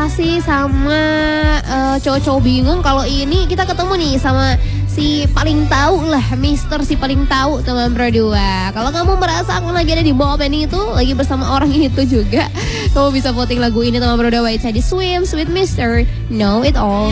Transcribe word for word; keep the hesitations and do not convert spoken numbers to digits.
sih sama uh, cowok-cowok bingung. Kalau ini kita ketemu nih sama si paling tahu lah, Mister si paling tahu teman berdua. Kalau kamu merasa aku lagi ada di momen itu, lagi bersama orang itu juga, kamu bisa voting lagu ini teman berdua. It's di Swim, Sweet Mister, Know It All.